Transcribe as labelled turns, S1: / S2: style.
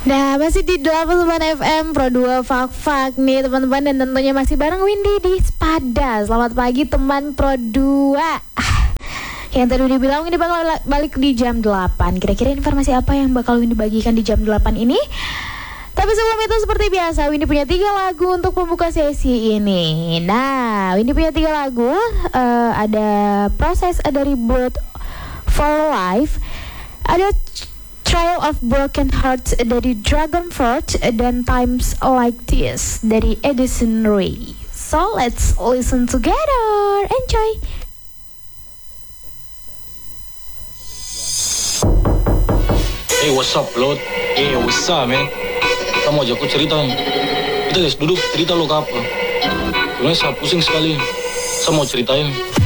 S1: Nah, masih di 88 FM Pro 2 Fak nih teman-teman. Dan tentunya masih bareng Windy di Spada. Selamat pagi teman Pro 2. Yang tadi udah bilang ini bakal balik di jam 8. Kira-kira informasi apa yang bakal Windy bagikan di jam 8 ini? Tapi sebelum itu seperti biasa Windy punya 3 lagu untuk pembuka sesi ini. Nah, Windy punya 3 lagu. Ada Proses, ada Reboot for Life, ada Trial of Broken Hearts dari Dragon Force, dan Times Like This dari Edison Ray. So let's listen together. Enjoy.
S2: Hey, what's up, Lord? Hey, what's up, man? Kita mau ajak aku cerita nih. Kita guys, duduk, cerita lo ke apa? Sebenarnya saya pusing sekali. Saya mau ceritain.